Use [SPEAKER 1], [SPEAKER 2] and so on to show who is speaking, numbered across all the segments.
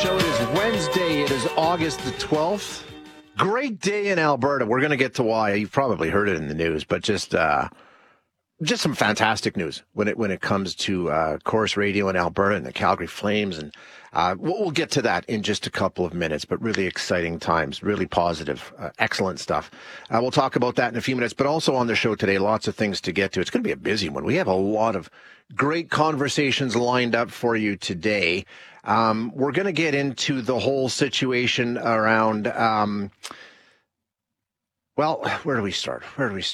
[SPEAKER 1] Show. It is Wednesday. It is August the 12th. Great day in Alberta. We're going to get to why. You've probably heard it in the news, but just some fantastic news when it comes to Chorus Radio in Alberta and the Calgary Flames. And we'll get to that in just a couple of minutes, but really exciting times, really positive, excellent stuff. We'll talk about that in a few minutes, but also on the show today, lots of things to get to. It's going to be a busy one. We have a lot of great conversations lined up for you today. We're going to get into the whole situation around, where do we start?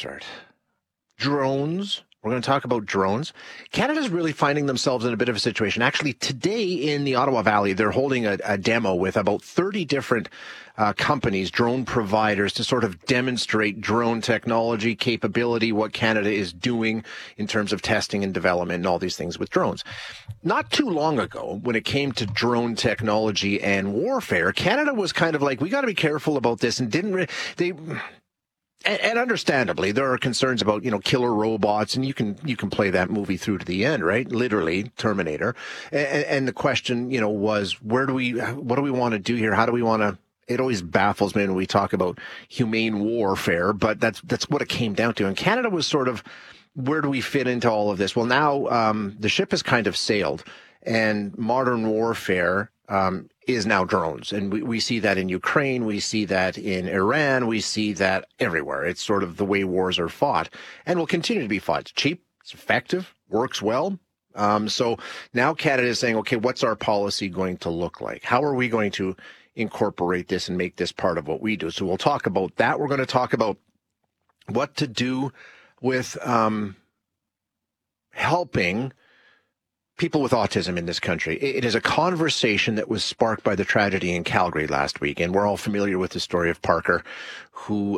[SPEAKER 1] Drones. We're going to talk about drones. Canada's really finding themselves in a bit of a situation. Actually, today in the Ottawa Valley, they're holding a demo with about 30 different companies, drone providers, to sort of demonstrate drone technology, capability, what Canada is doing in terms of testing and development and all these things with drones. Not too long ago, when it came to drone technology and warfare, Canada was kind of like, we got to be careful about this, and And understandably, there are concerns about, killer robots, and you can play that movie through to the end, right? Literally, Terminator. And the question, was what do we want to do here? How do we want to? It always baffles me when we talk about humane warfare, but that's what it came down to. And Canada was sort of, where do we fit into all of this? Well, now the ship has kind of sailed, and modern warfare is now drones. And we see that in Ukraine. We see that in Iran. We see that everywhere. It's sort of the way wars are fought and will continue to be fought. It's cheap. It's effective. Works well. So now Canada is saying, okay, what's our policy going to look like? How are we going to incorporate this and make this part of what we do? So we'll talk about that. We're going to talk about what to do with helping people with autism in this country. It is a conversation that was sparked by the tragedy in Calgary last week, and we're all familiar with the story of Parker, who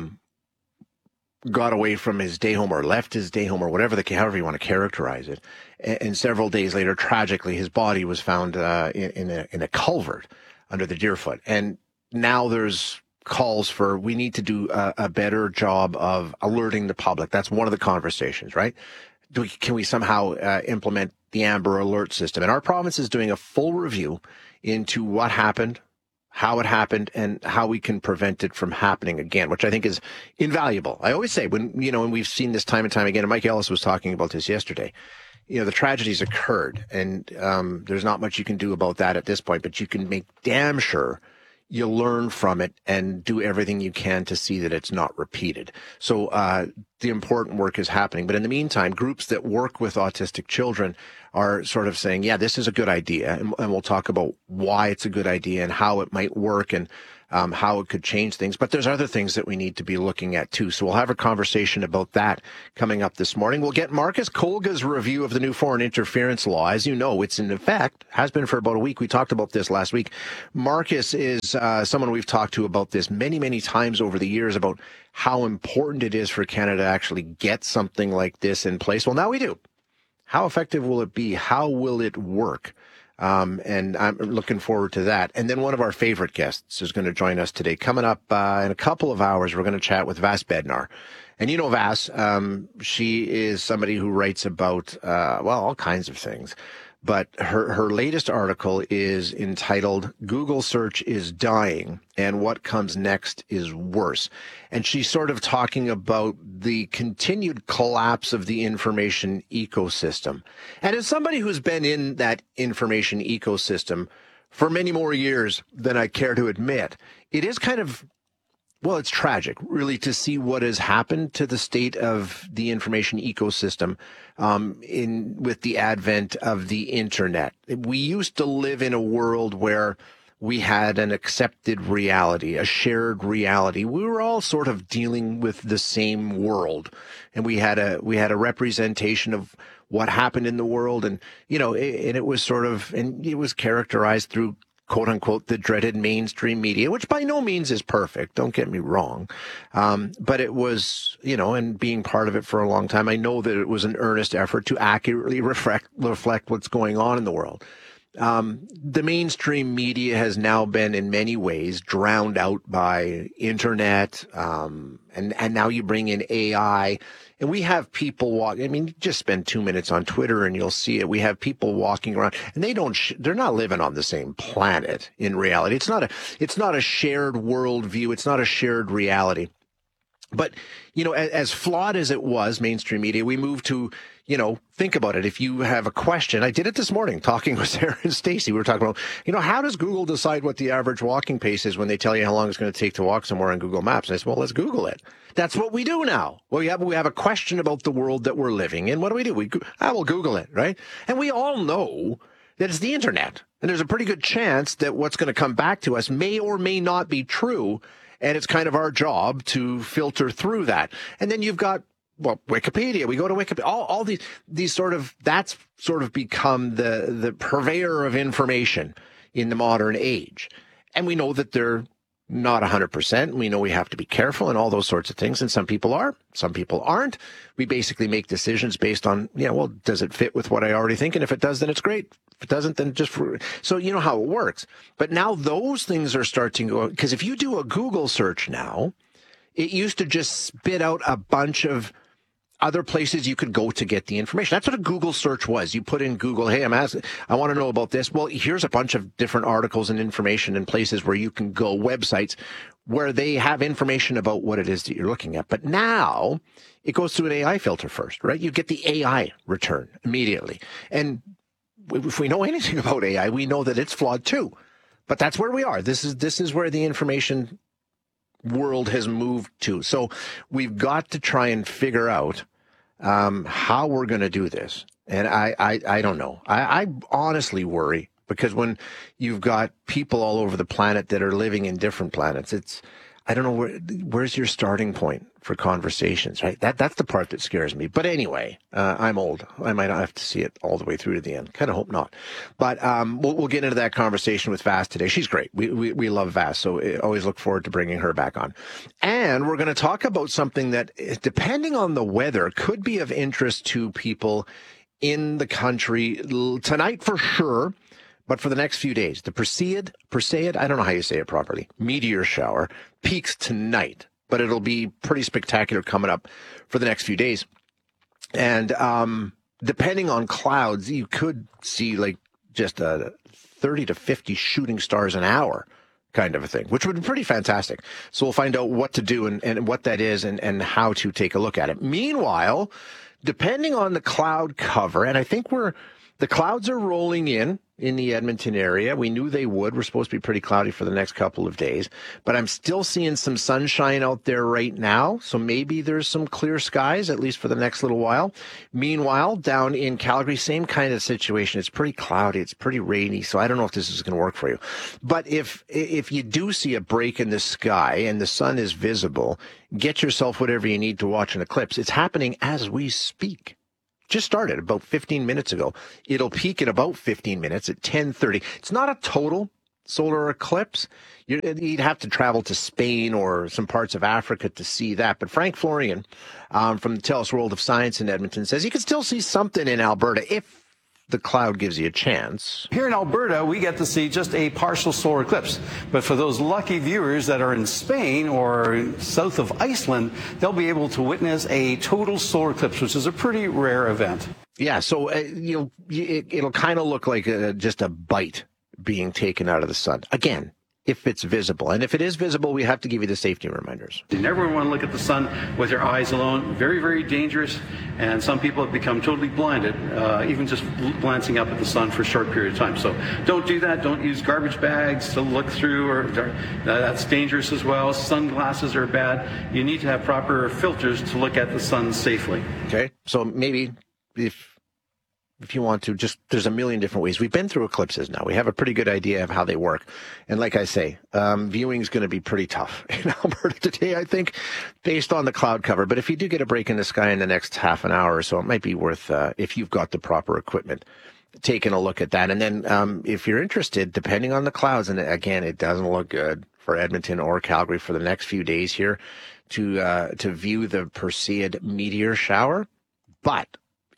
[SPEAKER 1] got away from his day home or left his day home or however you want to characterize it. And several days later, tragically, his body was found in a culvert under the Deerfoot. And now there's calls for, we need to do a better job of alerting the public. That's one of the conversations, right? Can we somehow implement the Amber Alert system? And our province is doing a full review into what happened, how it happened, and how we can prevent it from happening again, which I think is invaluable. I always say when we've seen this time and time again, and Mike Ellis was talking about this yesterday, the tragedies occurred, and there's not much you can do about that at this point, but you can make damn sure you learn from it and do everything you can to see that it's not repeated. So the important work is happening. But in the meantime, groups that work with autistic children are sort of saying, yeah, this is a good idea. And we'll talk about why it's a good idea and how it might work and how it could change things. But there's other things that we need to be looking at too. So we'll have a conversation about that coming up this morning. We'll get Marcus Kolga's review of the new foreign interference law. As you know, it's in effect, has been for about a week. We talked about this last week. Marcus is someone we've talked to about this many, many times over the years about how important it is for Canada to actually get something like this in place. Well, now we do. How effective will it be? How will it work? And I'm looking forward to that. And then one of our favorite guests is going to join us today. Coming up in a couple of hours, we're going to chat with Vas Bednar. And Vas, she is somebody who writes about, all kinds of things. But her latest article is entitled Google Search is Dying and What Comes Next is Worse. And she's sort of talking about the continued collapse of the information ecosystem. And as somebody who's been in that information ecosystem for many more years than I care to admit, it is kind of, it's tragic, really, to see what has happened to the state of the information ecosystem with the advent of the internet. We used to live in a world where we had an accepted reality, a shared reality. We were all sort of dealing with the same world, and we had a representation of what happened in the world, and it was characterized through, quote unquote, the dreaded mainstream media, which by no means is perfect. Don't get me wrong. But it was, and being part of it for a long time, I know that it was an earnest effort to accurately reflect what's going on in the world. The mainstream media has now been in many ways drowned out by internet. And now you bring in AI, and we have people walk. I mean, just spend 2 minutes on Twitter and you'll see it. We have people walking around, and they're not living on the same planet in reality. It's not a shared worldview. It's not a shared reality. But, as flawed as it was, mainstream media, we moved to, think about it. If you have a question, I did it this morning talking with Sarah and Stacy. We were talking about, how does Google decide what the average walking pace is when they tell you how long it's going to take to walk somewhere on Google Maps? And I said, well, let's Google it. That's what we do now. Well, we have a question about the world that we're living in. What do? I will Google it, right? And we all know that it's the internet. And there's a pretty good chance that what's going to come back to us may or may not be true. And it's kind of our job to filter through that. And then you've got, Wikipedia. We go to Wikipedia. All these that's sort of become the purveyor of information in the modern age. And we know that they're not 100%. We know we have to be careful and all those sorts of things. And some people are, some people aren't. We basically make decisions based on, does it fit with what I already think? And if it does, then it's great. If it doesn't, then so you know how it works. But now those things are starting to go, because if you do a Google search now, it used to just spit out a bunch of other places you could go to get the information. That's what a Google search was. You put in Google, hey, I want to know about this. Well, here's a bunch of different articles and information and places where you can go, websites where they have information about what it is that you're looking at. But now it goes through an AI filter first, right? You get the AI return immediately. And if we know anything about AI, we know that it's flawed too. But that's where we are. This is where the information world has moved to. So we've got to try and figure out how we're going to do this. And I don't know. I honestly worry, because when you've got people all over the planet that are living in different planets, I don't know where's your starting point for conversations, right? That's the part that scares me. But anyway, I'm old. I might not have to see it all the way through to the end. Kind of hope not. But we'll get into that conversation with Vass today. She's great. We love Vass, so I always look forward to bringing her back on. And we're going to talk about something that, depending on the weather, could be of interest to people in the country tonight for sure. But for the next few days, the Perseid, I don't know how you say it properly, meteor shower peaks tonight, but it'll be pretty spectacular coming up for the next few days. And depending on clouds, you could see like just a 30 to 50 shooting stars an hour kind of a thing, which would be pretty fantastic. So we'll find out what to do and what that is and how to take a look at it. Meanwhile, depending on the cloud cover, and I think the clouds are rolling in the Edmonton area. We knew they would. We're supposed to be pretty cloudy for the next couple of days, but I'm still seeing some sunshine out there right now. So maybe there's some clear skies, at least for the next little while. Meanwhile, down in Calgary, same kind of situation. It's pretty cloudy. It's pretty rainy. So I don't know if this is going to work for you. But if you do see a break in the sky and the sun is visible, get yourself whatever you need to watch an eclipse. It's happening as we speak. Just started about 15 minutes ago. It'll peak in about 15 minutes at 10:30. It's not a total solar eclipse. You'd have to travel to Spain or some parts of Africa to see that. But Frank Florian from the TELUS World of Science in Edmonton says you can still see something in Alberta if the cloud gives you a chance.
[SPEAKER 2] Here in Alberta, we get to see just a partial solar eclipse. But for those lucky viewers that are in Spain or south of Iceland, they'll be able to witness a total solar eclipse, which is a pretty rare event.
[SPEAKER 1] Yeah, so it'll kind of look like just a bite being taken out of the sun. Again, if it's visible. And if it is visible, we have to give you the safety reminders.
[SPEAKER 2] You never want to look at the sun with your eyes alone. Very, very dangerous. And some people have become totally blinded, even just glancing up at the sun for a short period of time. So don't do that. Don't use garbage bags to look through, that's dangerous as well. Sunglasses are bad. You need to have proper filters to look at the sun safely.
[SPEAKER 1] Okay, so maybe if you want to, there's a million different ways. We've been through eclipses now. We have a pretty good idea of how they work. And like I say, viewing is going to be pretty tough in Alberta today, I think, based on the cloud cover. But if you do get a break in the sky in the next half an hour or so, it might be worth, if you've got the proper equipment, taking a look at that. And then if you're interested, depending on the clouds, and again, it doesn't look good for Edmonton or Calgary for the next few days here to view the Perseid meteor shower. But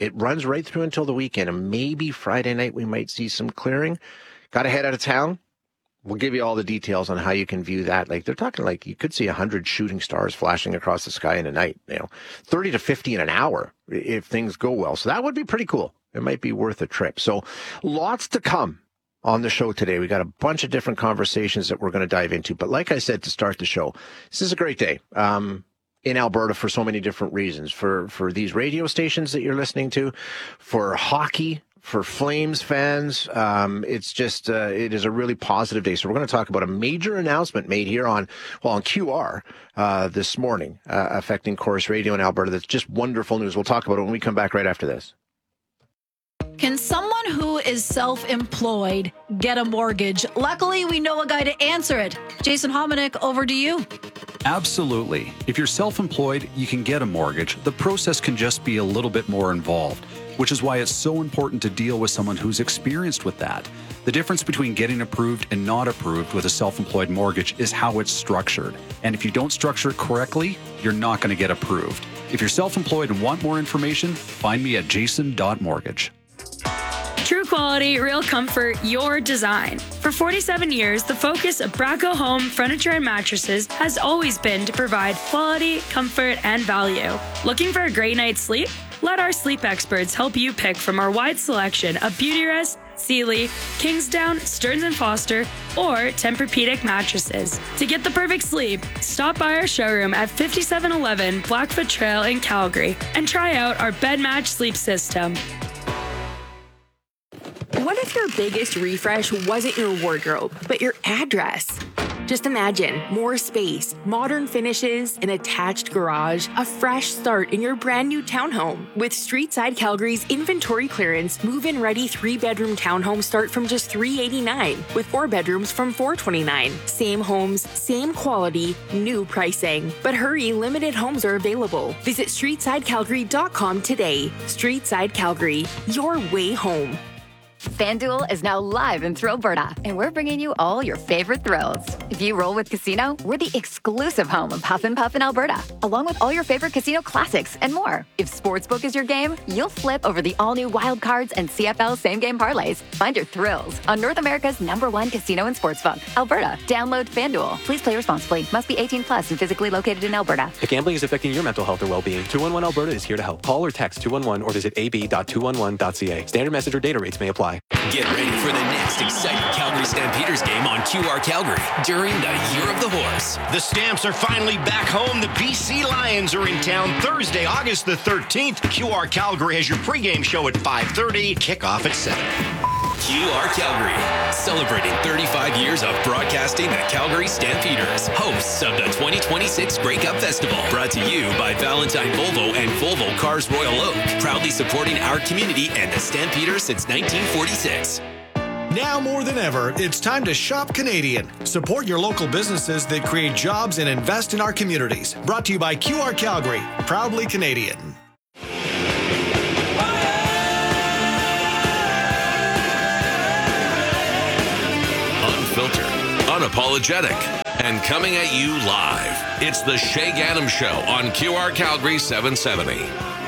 [SPEAKER 1] It runs right through until the weekend, and maybe Friday night we might see some clearing. Got to head out of town? We'll give you all the details on how you can view that. Like, they're talking like you could see 100 shooting stars flashing across the sky in a night, 30 to 50 in an hour if things go well. So that would be pretty cool. It might be worth a trip. So lots to come on the show today. We got a bunch of different conversations that we're going to dive into. But like I said to start the show, this is a great day in Alberta for so many different reasons. For these radio stations that you're listening to, for hockey, for Flames fans, it's just, it is a really positive day. So we're going to talk about a major announcement made here on QR this morning, affecting Corus Radio in Alberta. That's just wonderful news. We'll talk about it when we come back right after this.
[SPEAKER 3] Can someone who is self-employed get a mortgage? Luckily, we know a guy to answer it. Jason Hominick, over to you.
[SPEAKER 4] Absolutely. If you're self-employed, you can get a mortgage. The process can just be a little bit more involved, which is why it's so important to deal with someone who's experienced with that. The difference between getting approved and not approved with a self-employed mortgage is how it's structured. And if you don't structure it correctly, you're not going to get approved. If you're self-employed and want more information, find me at jason.mortgage.
[SPEAKER 5] True quality, real comfort, your design. For 47 years, the focus of Braco Home Furniture and Mattresses has always been to provide quality, comfort, and value. Looking for a great night's sleep? Let our sleep experts help you pick from our wide selection of Beautyrest, Sealy, Kingsdown, Stearns & Foster, or Tempur-Pedic mattresses. To get the perfect sleep, stop by our showroom at 5711 Blackfoot Trail in Calgary and try out our Bed Match sleep system.
[SPEAKER 6] What if your biggest refresh wasn't your wardrobe, but your address? Just imagine more space, modern finishes, an attached garage, a fresh start in your brand new townhome. With Streetside Calgary's inventory clearance, move-in ready 3-bedroom townhomes start from just $389, with 4 bedrooms from $429. Same homes, same quality, new pricing. But hurry, limited homes are available. Visit StreetsideCalgary.com today. Streetside Calgary, your way home.
[SPEAKER 7] FanDuel is now live in Thrillberta, and we're bringing you all your favorite thrills. If you roll with Casino, we're the exclusive home of Puff and Puff in Alberta, along with all your favorite casino classics and more. If Sportsbook is your game, you'll flip over the all-new Wild Cards and CFL same-game parlays. Find your thrills on North America's #1 casino and sportsbook, Alberta. Download FanDuel. Please play responsibly. Must be 18 plus and physically located in Alberta.
[SPEAKER 8] If gambling is affecting your mental health or well-being, 211 Alberta is here to help. Call or text 211 or visit ab.211.ca. Standard message or data rates may apply.
[SPEAKER 9] Get ready for the next exciting Calgary Stampeders game on QR Calgary during the Year of the Horse.
[SPEAKER 10] The Stamps are finally back home. The BC Lions are in town Thursday, August the 13th. QR Calgary has your pregame show at 5:30, kickoff at 7.
[SPEAKER 9] QR Calgary, celebrating 35 years of broadcasting the Calgary Stampeders, hosts of the 2026 Grey Cup Festival. Brought to you by Valentine Volvo and Volvo Cars Royal Oak, proudly supporting our community and the Stampeders since 1946.
[SPEAKER 11] Now more than ever, it's time to shop Canadian. Support your local businesses that create jobs and invest in our communities. Brought to you by QR Calgary, proudly Canadian.
[SPEAKER 9] Unfiltered, unapologetic, and coming at you live. It's the Shay Gaddam Show on QR Calgary 770.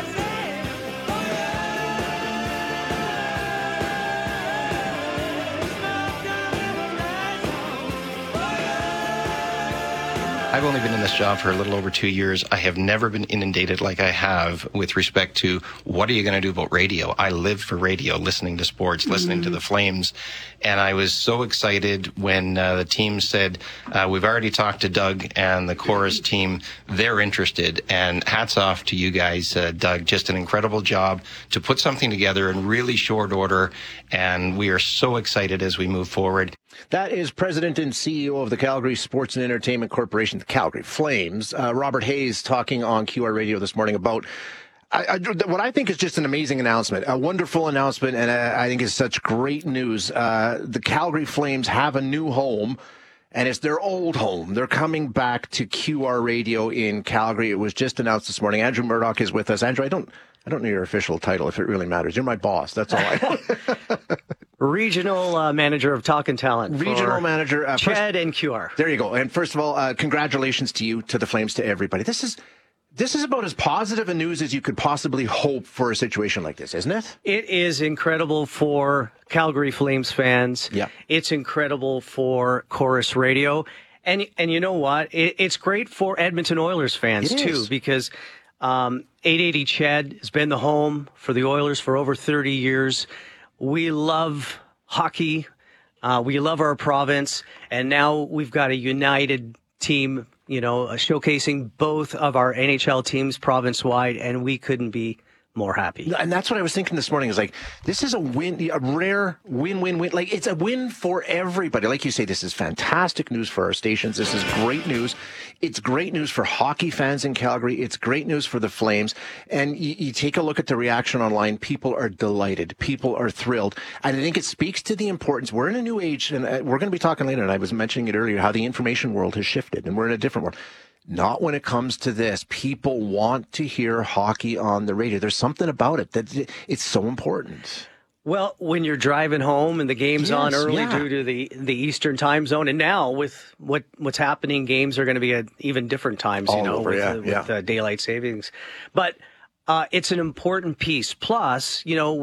[SPEAKER 12] I've only been in this job for a little over 2 years. I have never been inundated like I have with respect to what are you going to do about radio? I live for radio, listening to sports, listening to the Flames. And I was so excited when the team said, we've already talked to Doug and the Corus team. They're interested. And hats off to you guys, Doug. Just an incredible job to put something together in really short order. And we are so excited as we move forward.
[SPEAKER 1] That is President and CEO of the Calgary Sports and Entertainment Corporation, the Calgary Flames, Robert Hayes, talking on QR Radio this morning about what I think is just an amazing announcement, a wonderful announcement, and I think is such great news. The Calgary Flames have a new home, and it's their old home. They're coming back to QR Radio in Calgary. It was just announced this morning. Andrew Murdoch is with us. Andrew, I don't know your official title, if it really matters. You're my boss. That's all I know.
[SPEAKER 13] Regional manager of Talk and Talent.
[SPEAKER 1] Regional manager.
[SPEAKER 13] Chad and QR.
[SPEAKER 1] There you go. And first of all, congratulations to you, to the Flames, to everybody. This This is about as positive a news as you could possibly hope for a situation like this, isn't it?
[SPEAKER 13] It is incredible for Calgary Flames fans.
[SPEAKER 1] Yeah.
[SPEAKER 13] It's incredible for Chorus Radio. And you know what? It's great for Edmonton Oilers fans, too, because 880 CHED has been the home for the Oilers for over 30 years. We love hockey. We love our province. And now we've got a united team, showcasing both of our NHL teams province-wide, and we couldn't be more happy.
[SPEAKER 1] And that's what I was thinking this morning, is like, this is a rare win-win-win. Like, it's a win for everybody. Like you say, this is fantastic news for our stations. This is great news. It's great news for hockey fans in Calgary. It's great news for the Flames. And you take a look at the reaction online. People are delighted. People are thrilled. And I think it speaks to the importance. We're in a new age, and we're going to be talking later, and I was mentioning it earlier, how the information world has shifted, and we're in a different world. Not when it comes to this. People want to hear hockey on the radio. There's something about it that it's so important.
[SPEAKER 13] Well, when you're driving home and the game's on early due to the Eastern time zone, and now with what's happening, games are going to be at even different times, with daylight savings. But it's an important piece. Plus,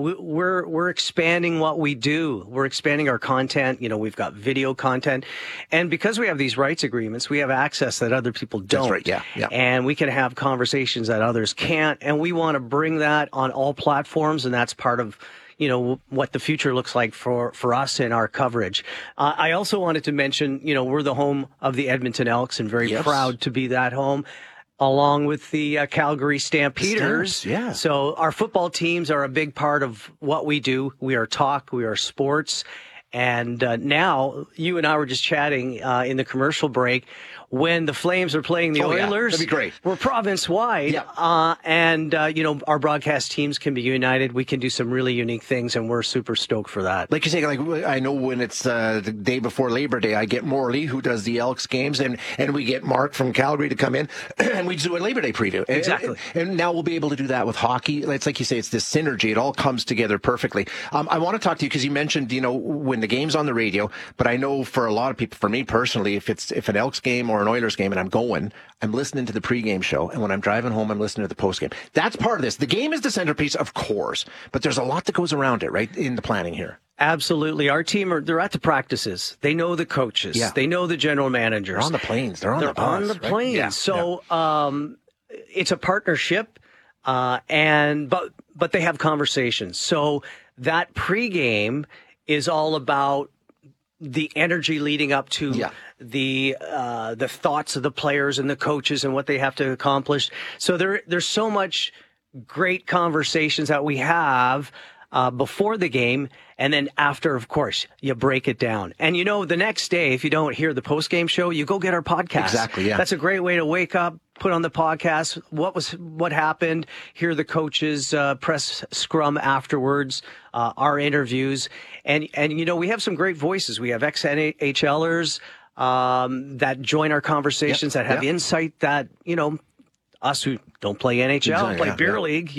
[SPEAKER 13] we're expanding what we do. We're expanding our content. We've got video content. And because we have these rights agreements, we have access that other people don't.
[SPEAKER 1] That's right, yeah.
[SPEAKER 13] And we can have conversations that others can't. And we want to bring that on all platforms, and that's part of what the future looks like for us in our coverage. I also wanted to mention, we're the home of the Edmonton Elks, and very proud to be that home, along with the Calgary Stampeders.
[SPEAKER 1] Yeah.
[SPEAKER 13] So our football teams are a big part of what we do. We are talk, we are sports. And now, you and I were just chatting in the commercial break, when the Flames are playing the Oilers.
[SPEAKER 1] That'd be great.
[SPEAKER 13] We're province-wide.
[SPEAKER 1] Yeah.
[SPEAKER 13] And our broadcast teams can be united. We can do some really unique things, and we're super stoked for that.
[SPEAKER 1] Like you say, I know when it's the day before Labor Day, I get Morley, who does the Elks games, and we get Mark from Calgary to come in, and we do a Labor Day preview.
[SPEAKER 13] Exactly.
[SPEAKER 1] And now we'll be able to do that with hockey. It's like you say, it's this synergy. It all comes together perfectly. I want to talk to you because you mentioned, when the game's on the radio, but I know for a lot of people, for me personally, if an Elks game or an Oilers game and I'm listening to the pregame show, and when I'm driving home, I'm listening to the postgame. That's part of this. The game is the centerpiece, of course, but there's a lot that goes around it, right, in the planning here.
[SPEAKER 13] Absolutely. Our team, they're at the practices. They know the coaches.
[SPEAKER 1] Yeah.
[SPEAKER 13] They know the general managers.
[SPEAKER 1] They're on the planes. They're on the bus,
[SPEAKER 13] on the
[SPEAKER 1] right?
[SPEAKER 13] planes.
[SPEAKER 1] Yeah.
[SPEAKER 13] So it's a partnership, but they have conversations. So that pregame is all about the energy leading up to the thoughts of the players and the coaches and what they have to accomplish. So there's so much great conversations that we have before the game, and then after, of course, you break it down. And the next day, if you don't hear the post-game show, you go get our podcast.
[SPEAKER 1] Exactly, yeah.
[SPEAKER 13] That's a great way to wake up, put on the podcast, what happened, hear the coaches press scrum afterwards, our interviews. And we have some great voices. We have ex-NHLers that join our conversations, that have insight that, us who don't play NHL, play beer league,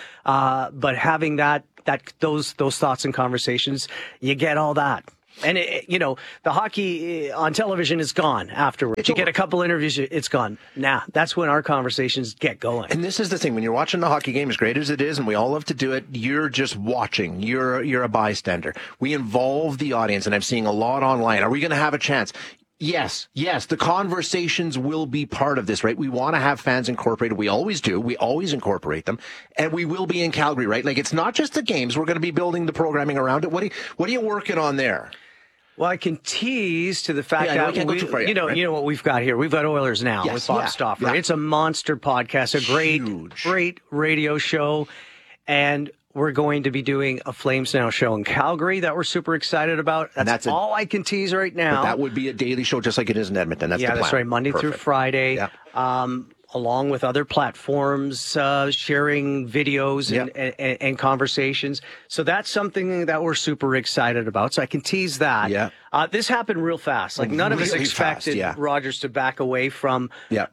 [SPEAKER 13] but having those thoughts and conversations, you get all that. And the hockey on television is gone afterwards. You get a couple interviews, it's gone. That's when our conversations get going.
[SPEAKER 1] And this is the thing, when you're watching the hockey game, as great as it is, and we all love to do it, you're just watching. You're a bystander. We involve the audience, and I'm seeing a lot online. Are we going to have a chance? Yes, the conversations will be part of this, right? We want to have fans incorporated. We always do. We always incorporate them. And we will be in Calgary, right? Like, it's not just the games. We're going to be building the programming around it. What are you working on there?
[SPEAKER 13] Well, I can tease to the fact that you know what we've got here. We've got Oilers Now with Bob Stauffer. Yeah. It's a monster podcast, a great radio show, and we're going to be doing a Flames Now show in Calgary that we're super excited about. That's all I can tease right now.
[SPEAKER 1] But that would be a daily show, just like it is in Edmonton. That's the plan.
[SPEAKER 13] That's right, Monday through Friday. Yeah. Along with other platforms, sharing videos and conversations. So that's something that we're super excited about. So I can tease that.
[SPEAKER 1] Yeah.
[SPEAKER 13] This happened real fast. Like, none of us expected Rogers to back away from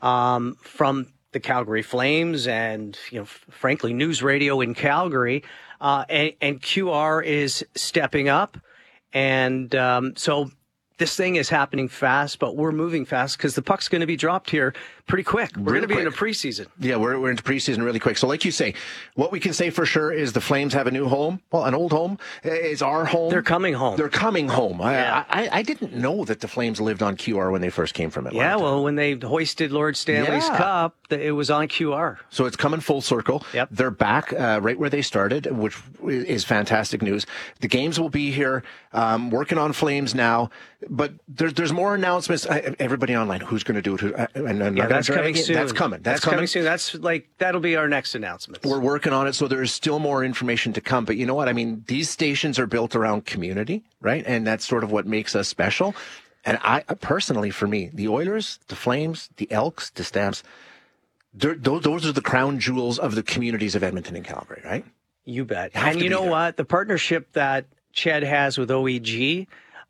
[SPEAKER 13] the Calgary Flames and, frankly, news radio in Calgary. And QR is stepping up. And so this thing is happening fast, but we're moving fast because the puck's going to be dropped here pretty quick. We're going to be in a preseason.
[SPEAKER 1] Yeah, we're into preseason really quick. So like you say, what we can say for sure is the Flames have a new home. Well, an old home. It's our home.
[SPEAKER 13] They're coming home.
[SPEAKER 1] They're coming home. Yeah. I didn't know that the Flames lived on QR when they first came from Atlanta.
[SPEAKER 13] Yeah, well, when they hoisted Lord Stanley's Cup, it was on QR.
[SPEAKER 1] So it's coming full circle.
[SPEAKER 13] Yep.
[SPEAKER 1] They're back right where they started, which is fantastic news. The games will be here, working on Flames now. But there's more announcements. Everybody online, who's going to do it?
[SPEAKER 13] That's coming soon.
[SPEAKER 1] That's coming.
[SPEAKER 13] That's coming soon. That'll be our next announcement.
[SPEAKER 1] We're working on it, so there's still more information to come. But you know what? I mean, these stations are built around community, right? And that's sort of what makes us special. And I personally, for me, the Oilers, the Flames, the Elks, the Stamps, those are the crown jewels of the communities of Edmonton and Calgary, right?
[SPEAKER 13] You bet. And you know what? The partnership that Ched has with OEG,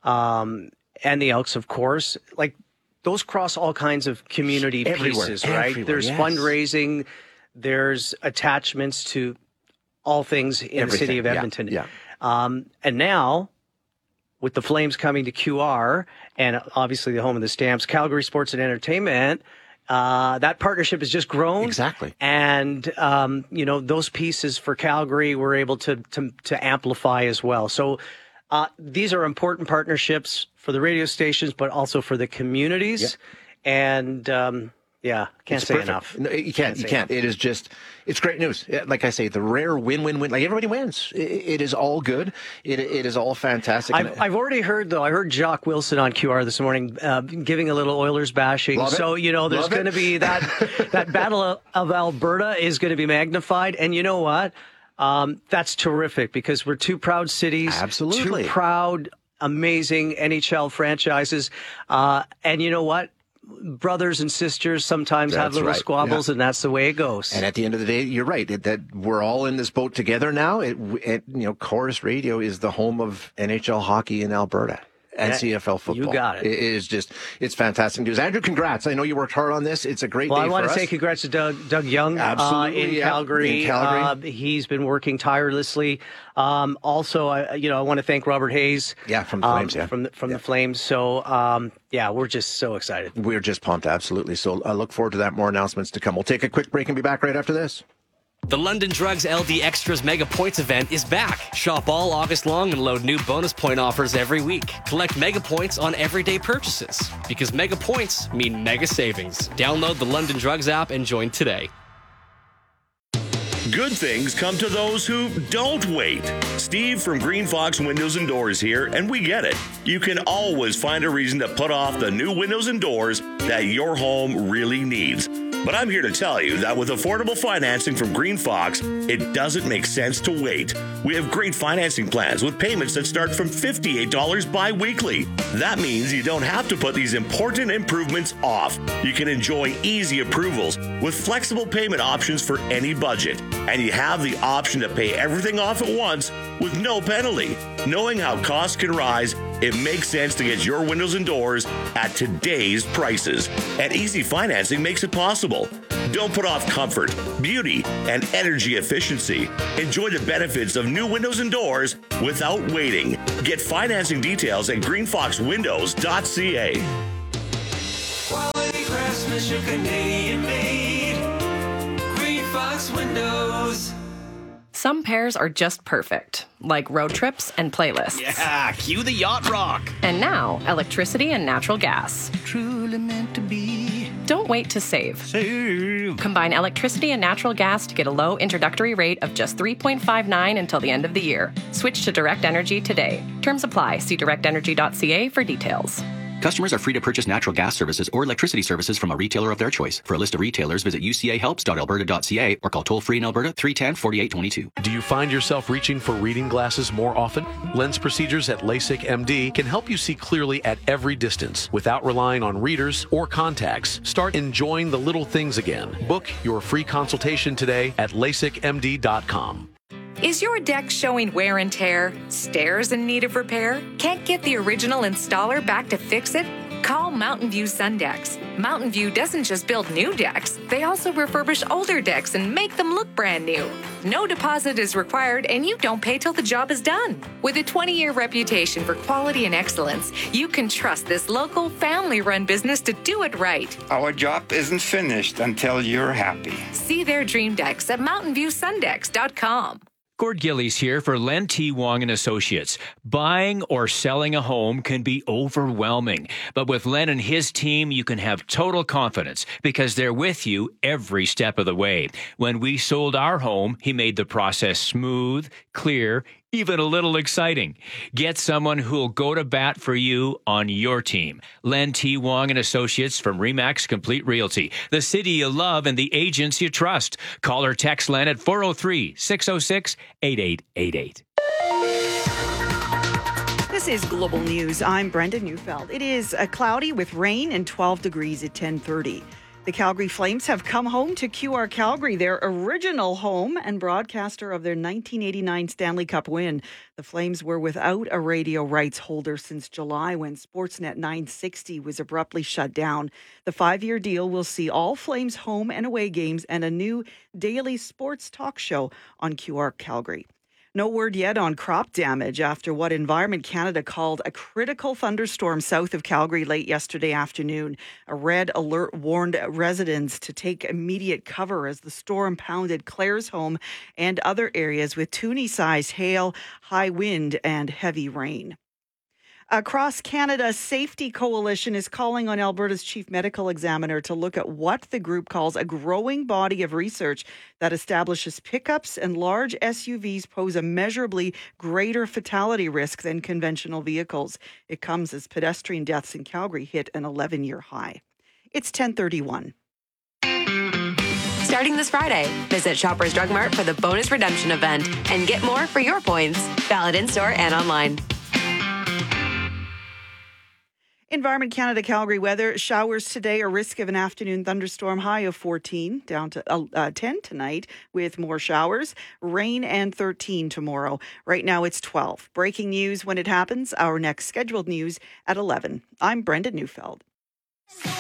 [SPEAKER 13] and the Elks, of course, like those cross all kinds of community pieces, right? There's fundraising, there's attachments to all things in the city of Edmonton.
[SPEAKER 1] Yeah.
[SPEAKER 13] And now, with the Flames coming to QR, and obviously the home of the Stamps, Calgary Sports and Entertainment, that partnership has just grown.
[SPEAKER 1] Exactly.
[SPEAKER 13] And, those pieces for Calgary were able to amplify as well. So these are important partnerships for the radio stations, but also for the communities.
[SPEAKER 1] Yep.
[SPEAKER 13] And, can't say enough.
[SPEAKER 1] No, you can't. It is just, it's great news. Like I say, the rare win-win-win, like everybody wins. It is all good. It is all fantastic.
[SPEAKER 13] I've already heard, though, I heard Jock Wilson on QR this morning giving a little Oilers bashing.
[SPEAKER 1] Love
[SPEAKER 13] so, there's going to be that Battle of Alberta is going to be magnified. And you know what? That's terrific because we're two proud cities.
[SPEAKER 1] Absolutely.
[SPEAKER 13] Two proud, amazing NHL franchises. And you know what? Brothers and sisters sometimes have little squabbles, and that's the way it goes.
[SPEAKER 1] And at the end of the day, you're right that we're all in this boat together now. Chorus Radio is the home of NHL hockey in Alberta and CFL football.
[SPEAKER 13] You got it.
[SPEAKER 1] It is just, it's fantastic news. Andrew, congrats. I know you worked hard on this. It's a great day for us.
[SPEAKER 13] Well, I want to say congrats to Doug Young.
[SPEAKER 1] Absolutely,
[SPEAKER 13] in Calgary. He's been working tirelessly. Also, I want to thank Robert Hayes.
[SPEAKER 1] Yeah, from the Flames.
[SPEAKER 13] From the Flames. So, we're just so excited.
[SPEAKER 1] We're just pumped, absolutely. So I look forward to that. More announcements to come. We'll take a quick break and be back right after this.
[SPEAKER 14] The London Drugs LD Extras Mega Points event is back. Shop all August long and load new bonus point offers every week. Collect Mega Points on everyday purchases. Because Mega Points mean mega savings. Download the London Drugs app and join today.
[SPEAKER 15] Good things come to those who don't wait. Steve from Green Fox Windows and Doors here, and we get it. You can always find a reason to put off the new windows and doors that your home really needs. But I'm here to tell you that with affordable financing from Green Fox, it doesn't make sense to wait. We have great financing plans with payments that start from $58 bi-weekly. That means you don't have to put these important improvements off. You can enjoy easy approvals with flexible payment options for any budget. And you have the option to pay everything off at once with no penalty. Knowing how costs can rise, it makes sense to get your windows and doors at today's prices. And easy financing makes it possible. Don't put off comfort, beauty, and energy efficiency. Enjoy the benefits of new windows and doors without waiting. Get financing details at greenfoxwindows.ca.
[SPEAKER 16] Quality craftsmanship, Canadian made. Green Fox Windows.
[SPEAKER 17] Some pairs are just perfect, like road trips and playlists.
[SPEAKER 9] Yeah, cue the yacht rock.
[SPEAKER 17] And now, electricity and natural gas.
[SPEAKER 16] Truly meant to be.
[SPEAKER 17] Don't wait to save. Combine electricity and natural gas to get a low introductory rate of just $3.59 until the end of the year. Switch to Direct Energy today. Terms apply. See directenergy.ca for details.
[SPEAKER 18] Customers are free to purchase natural gas services or electricity services from a retailer of their choice. For a list of retailers, visit ucahelps.alberta.ca or call toll-free in Alberta 310-4822.
[SPEAKER 19] Do you find yourself reaching for reading glasses more often? Lens procedures at LASIK MD can help you see clearly at every distance without relying on readers or contacts. Start enjoying the little things again. Book your free consultation today at LASIKMD.com.
[SPEAKER 20] Is your deck showing wear and tear? Stairs in need of repair? Can't get the original installer back to fix it? Call Mountain View Sundecks. Mountain View doesn't just build new decks, they also refurbish older decks and make them look brand new. No deposit is required and you don't pay till the job is done. With a 20-year reputation for quality and excellence, you can trust this local family-run business to do it right.
[SPEAKER 21] Our job isn't finished until you're happy.
[SPEAKER 20] See their dream decks at mountainviewsundecks.com.
[SPEAKER 22] Gord Gillies here for Len T. Wong and Associates. Buying or selling a home can be overwhelming, but with Len and his team, you can have total confidence because they're with you every step of the way. When we sold our home, he made the process smooth, clear, even a little exciting. Get someone who'll go to bat for you on your team. Len T. Wong and Associates from RE/MAX Complete Realty. The city you love and the agents you trust. Call or text Len at 403-606-8888.
[SPEAKER 23] This is Global News. I'm Brenda Neufeld. It is cloudy with rain and 12 degrees at 10:30. The Calgary Flames have come home to QR Calgary, their original home and broadcaster of their 1989 Stanley Cup win. The Flames were without a radio rights holder since July when Sportsnet 960 was abruptly shut down. The 5-year deal will see all Flames home and away games and a new daily sports talk show on QR Calgary. No word yet on crop damage after what Environment Canada called a critical thunderstorm south of Calgary late yesterday afternoon. A red alert warned residents to take immediate cover as the storm pounded Claire's home and other areas with Toonie-sized hail, high wind, and heavy rain. Across Canada, Safety Coalition is calling on Alberta's chief medical examiner to look at what the group calls a growing body of research that establishes pickups and large SUVs pose a measurably greater fatality risk than conventional vehicles. It comes as pedestrian deaths in Calgary hit an 11-year high. It's 10:31.
[SPEAKER 24] Starting this Friday, visit Shoppers Drug Mart for the bonus redemption event and get more for your points. Valid in-store and online.
[SPEAKER 23] Environment Canada Calgary weather. Showers today, a risk of an afternoon thunderstorm, high of 14, down to 10 tonight with more showers. Rain and 13 tomorrow. Right now it's 12. Breaking news when it happens. Our next scheduled news at 11. I'm Brenda Neufeld.